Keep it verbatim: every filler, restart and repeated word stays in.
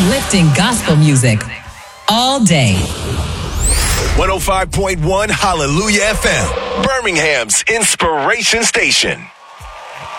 Uplifting gospel music all day. one oh five point one Hallelujah F M, Birmingham's inspiration station.